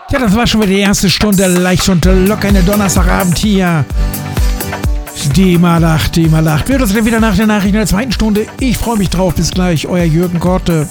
Ja, das war schon wieder die erste Stunde leicht und locker in der Donnerstagabend hier. Die mal lacht. Wir hören uns dann wieder nach der Nachricht in der zweiten Stunde. Ich freue mich drauf. Bis gleich, euer Jürgen Korte.